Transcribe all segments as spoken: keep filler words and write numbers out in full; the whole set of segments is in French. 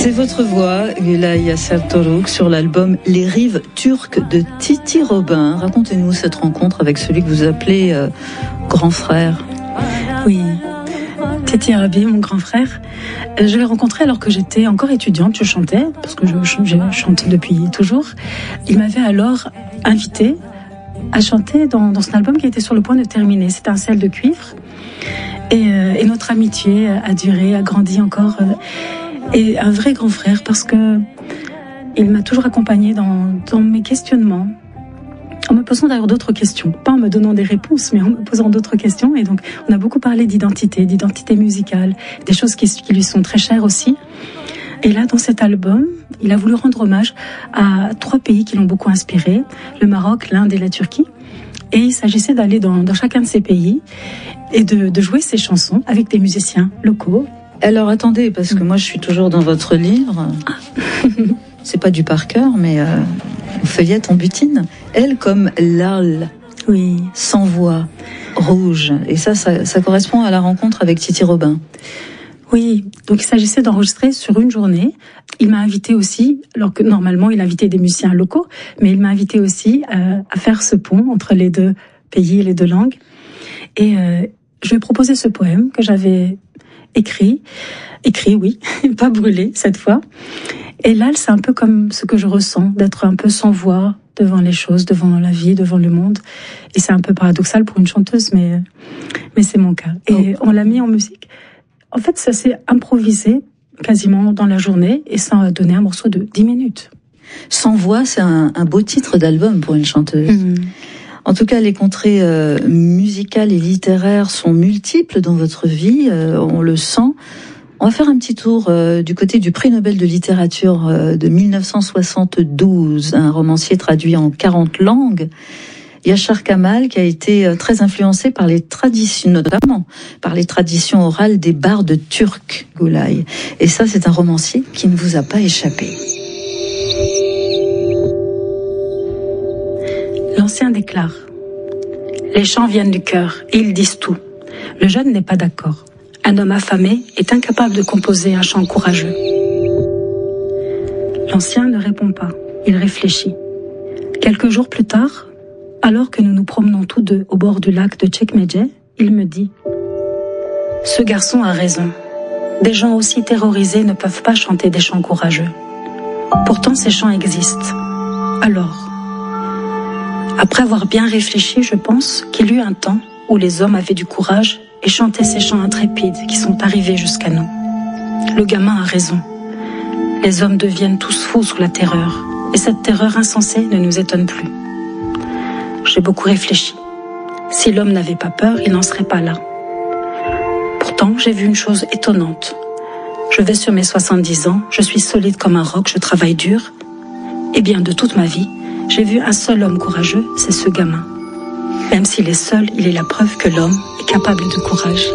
C'est votre voix, Gülay Sertoruk, sur l'album Les Rives Turques de Titi Robin. Racontez-nous cette rencontre avec celui que vous appelez euh, grand frère. Oui, Titi Arabi, mon grand frère. Je l'ai rencontré alors que j'étais encore étudiante, je chantais, parce que je, je chante depuis toujours. Il m'avait alors invité à chanter dans, dans son album qui était sur le point de terminer. C'était un ciel de cuivre. Et, euh, et notre amitié a duré, a grandi encore. Euh, et un vrai grand frère, parce que il m'a toujours accompagnée dans, dans mes questionnements, en me posant d'ailleurs d'autres questions, pas en me donnant des réponses, mais en me posant d'autres questions. Et donc, on a beaucoup parlé d'identité, d'identité musicale, des choses qui, qui lui sont très chères aussi. Et là, dans cet album, il a voulu rendre hommage à trois pays qui l'ont beaucoup inspiré, le Maroc, l'Inde et la Turquie. Et il s'agissait d'aller dans, dans chacun de ces pays et de, de jouer ses chansons avec des musiciens locaux. Alors attendez, parce que moi je suis toujours dans votre livre. C'est pas du par cœur, mais euh, on feuillette, on butine. Elle comme l'al, oui, sans voix, rouge. Et ça, ça, ça correspond à la rencontre avec Titi Robin. Oui, donc il s'agissait d'enregistrer sur une journée. Il m'a invité aussi, alors que normalement il invitait des musiciens locaux, mais il m'a invité aussi euh, à faire ce pont entre les deux pays et les deux langues. Et euh, je lui ai proposé ce poème que j'avais écrit, écrit oui, pas brûlé cette fois. Et là, c'est un peu comme ce que je ressens, d'être un peu sans voix devant les choses, devant la vie, devant le monde. Et c'est un peu paradoxal pour une chanteuse, mais mais c'est mon cas. Et oh. On l'a mis en musique. En fait, ça s'est improvisé quasiment dans la journée et ça a donné un morceau de dix minutes. Sans voix, c'est un, un beau titre d'album pour une chanteuse. Mmh. En tout cas, les contrées euh, musicales et littéraires sont multiples dans votre vie, euh, on le sent. On va faire un petit tour euh, du côté du prix Nobel de littérature euh, de mille neuf cent soixante-douze, un romancier traduit en quarante langues. Yashar Kamal, qui a été très influencé par les traditions, notamment par les traditions orales des bardes turcs, Gülay. Et ça, c'est un romancier qui ne vous a pas échappé. L'ancien déclare: les chants viennent du cœur et ils disent tout. Le jeune n'est pas d'accord. Un homme affamé est incapable de composer un chant courageux. L'ancien ne répond pas. Il réfléchit. Quelques jours plus tard, alors que nous nous promenons tous deux au bord du lac de Çekmece, il me dit: ce garçon a raison. Des gens aussi terrorisés ne peuvent pas chanter des chants courageux. Pourtant, ces chants existent. Alors, après avoir bien réfléchi, je pense qu'il y eut un temps où les hommes avaient du courage et chantaient ces chants intrépides qui sont arrivés jusqu'à nous. Le gamin a raison. Les hommes deviennent tous fous sous la terreur, et cette terreur insensée ne nous étonne plus. J'ai beaucoup réfléchi. Si l'homme n'avait pas peur, il n'en serait pas là. Pourtant, j'ai vu une chose étonnante. Je vais sur mes soixante-dix ans, je suis solide comme un roc, je travaille dur. Eh bien, de toute ma vie, j'ai vu un seul homme courageux, c'est ce gamin. Même s'il est seul, il est la preuve que l'homme est capable de courage.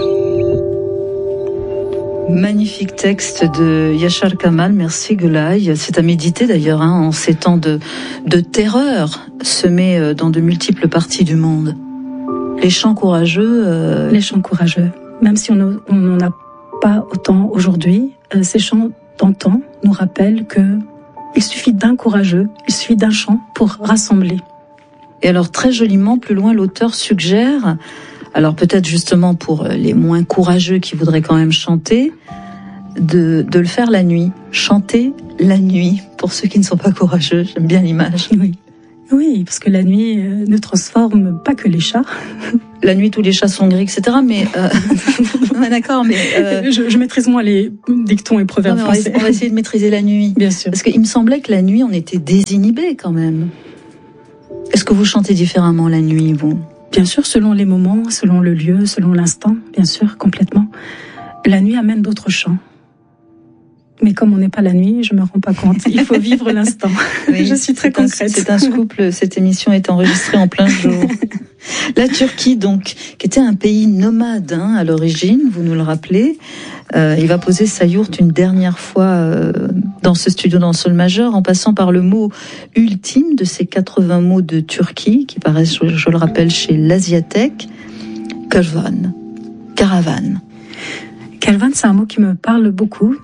Magnifique texte de Yashar Kamal, merci Gülay. C'est à méditer d'ailleurs, hein, en ces temps de, de terreur semés dans de multiples parties du monde. Les chants courageux... Euh... Les chants courageux, même si on n'en a pas autant aujourd'hui, euh, ces chants d'antan nous rappellent que il suffit d'un courageux, il suffit d'un chant pour rassembler. Et alors très joliment, plus loin, l'auteur suggère... Alors peut-être justement pour les moins courageux qui voudraient quand même chanter, de, de le faire la nuit. Chanter la nuit, pour ceux qui ne sont pas courageux. J'aime bien l'image. Oui, oui, parce que la nuit euh, ne transforme pas que les chats. La nuit, tous les chats sont gris, et cetera. Mais euh... d'accord, mais euh... je, je maîtrise moins les dictons et proverbes non, français. On va essayer de maîtriser la nuit, bien sûr. Parce qu'il me semblait que la nuit, on était désinhibés quand même. Est-ce que vous chantez différemment la nuit, vous ? Bien sûr, selon les moments, selon le lieu, selon l'instant, bien sûr, complètement. La nuit amène d'autres chants. Mais comme on n'est pas la nuit, je me rends pas compte. Il faut vivre l'instant. Oui, je suis très concrète. C'est un scoop. Cette émission est enregistrée en plein jour. La Turquie, donc, qui était un pays nomade hein, à l'origine, vous nous le rappelez. Euh, il va poser sa yourte une dernière fois euh, dans ce studio dans le sol majeur, en passant par le mot ultime de ces quatre-vingts mots de Turquie qui paraissent, je, je le rappelle, chez l'Asiathèque, Kervan, caravane. Kervan, c'est un mot qui me parle beaucoup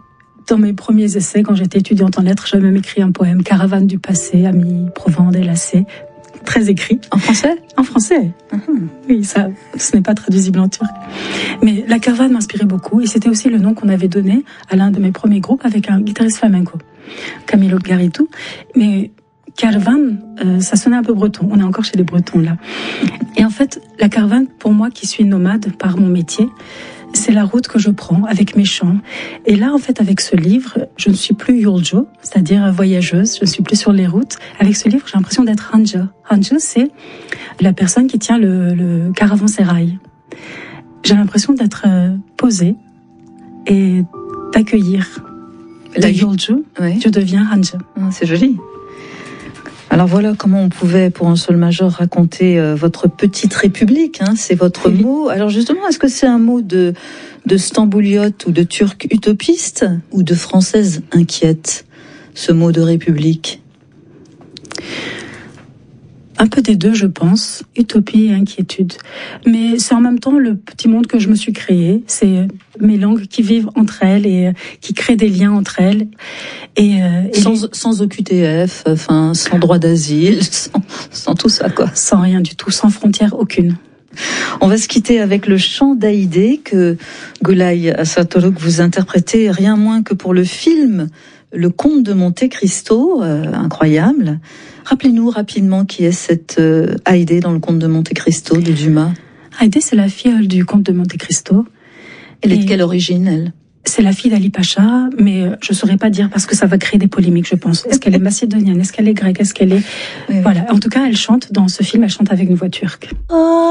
dans mes premiers essais, quand j'étais étudiante en lettres, j'avais même écrit un poème, Caravane du passé, amis, Provence, délacés. Très écrit. En français? En français. Uh-huh. Oui, ça, ce n'est pas traduisible en turc. Mais la caravane m'inspirait beaucoup et c'était aussi le nom qu'on avait donné à l'un de mes premiers groupes avec un guitariste flamenco, Camilo Garitu. Mais caravane, euh, ça sonnait un peu breton. On est encore chez les Bretons là. Et en fait, la caravane, pour moi qui suis nomade par mon métier, c'est la route que je prends avec mes chants. Et là, en fait, avec ce livre, je ne suis plus Yoljo, c'est-à-dire voyageuse, je ne suis plus sur les routes. Avec ce livre, j'ai l'impression d'être Hanja. Hanja, c'est la personne qui tient le, le caravansérail. J'ai l'impression d'être euh, posée et d'accueillir. De Yoljo, oui. Je deviens Hanja. C'est joli. Alors voilà comment on pouvait, pour un sol majeur, raconter euh, votre petite république. Hein, c'est votre oui. mot. Alors justement, est-ce que c'est un mot de, de stambouliote ou de turc utopiste ou de française inquiète, ce mot de république? Un peu des deux, je pense. Utopie et inquiétude. Mais c'est en même temps le petit monde que je me suis créé. C'est mes langues qui vivent entre elles et qui créent des liens entre elles. Et, euh, et sans, les... sans O Q T F, enfin, sans droit d'asile, sans, sans tout ça, quoi. Sans rien du tout, sans frontière aucune. On va se quitter avec le chant d'Haïdé que Gülay Asatoluk vous interprétez rien moins que pour le film Le Comte de Monte Cristo, euh, incroyable. Rappelez-nous rapidement qui est cette euh, Haïdé dans Le Comte de Monte Cristo de Dumas. Haïdé, c'est la fille du Comte de Monte Cristo. Elle est de quelle origine, elle? C'est la fille d'Ali Pacha, mais je saurais pas dire parce que ça va créer des polémiques, je pense. Est-ce qu'elle est macédonienne? Est-ce qu'elle est grecque? Est-ce qu'elle est... Oui. Voilà. En tout cas, elle chante dans ce film, elle chante avec une voix turque. Oh.